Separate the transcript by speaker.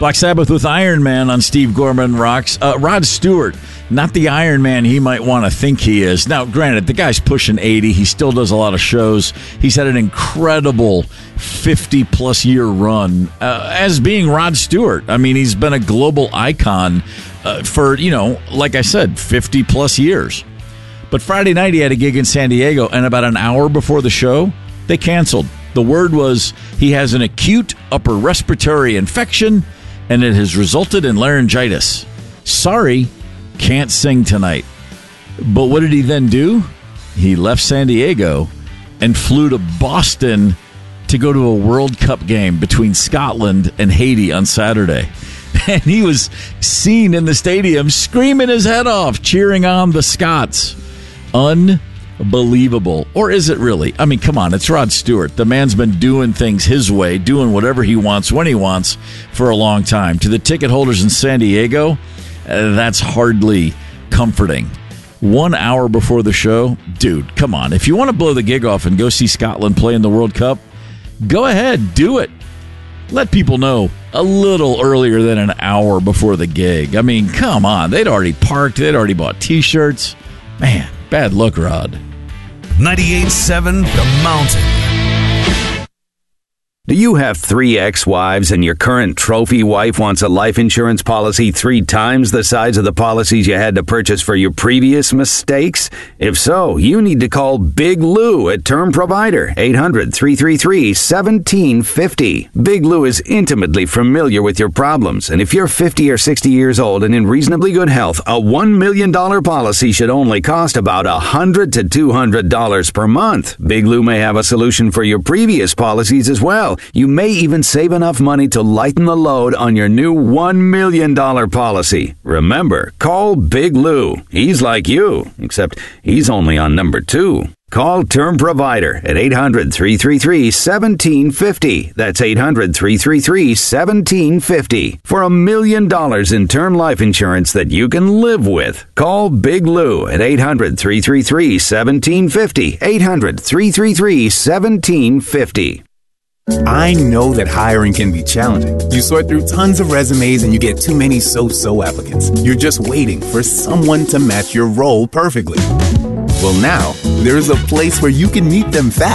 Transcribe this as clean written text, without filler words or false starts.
Speaker 1: Black Sabbath with Iron Man on Steve Gorman Rocks. Rod Stewart, not the Iron Man he might want to think he is. Now, granted, the guy's pushing 80. He still does a lot of shows. He's had an incredible 50-plus year run as being Rod Stewart. I mean, he's been a global icon for, like I said, 50-plus years. But Friday night, he had a gig in San Diego, and about an hour before the show, they canceled. The word was he has an acute upper respiratory infection, and it has resulted in laryngitis. Sorry, can't sing tonight. But what did he then do? He left San Diego and flew to Boston to go to a World Cup game between Scotland and Haiti on Saturday. And he was seen in the stadium screaming his head off, cheering on the Scots. Unbelievable. Or is it really? I mean, come on, it's Rod Stewart. The man's been doing things his way, doing whatever he wants when he wants for a long time. To the ticket holders in San Diego, that's hardly comforting. 1 hour before the show, dude, come on. If you want to blow the gig off and go see Scotland play in the World Cup, go ahead, do it. Let people know a little earlier than an hour before the gig. I mean, come on. They'd already parked. They'd already bought T-shirts. Man, bad luck, Rod.
Speaker 2: 98.7 The Mountain.
Speaker 3: Do you have 3 ex-wives and your current trophy wife wants a life insurance policy 3 times the size of the policies you had to purchase for your previous mistakes? If so, you need to call Big Lou at Term Provider, 800-333-1750. Big Lou is intimately familiar with your problems, and if you're 50 or 60 years old and in reasonably good health, a $1 million policy should only cost about $100 to $200 per month. Big Lou may have a solution for your previous policies as well. You may even save enough money to lighten the load on your new $1 million policy. Remember, call Big Lou. He's like you, except he's only on number 2. Call Term Provider at 800-333-1750. That's 800-333-1750 for $1 million in term life insurance that you can live with. Call Big Lou at 800-333-1750. 800-333-1750.
Speaker 4: I know that hiring can be challenging. You sort through tons of resumes and you get too many so-so applicants. You're just waiting for someone to match your role perfectly. Well, now, there's a place where you can meet them fast.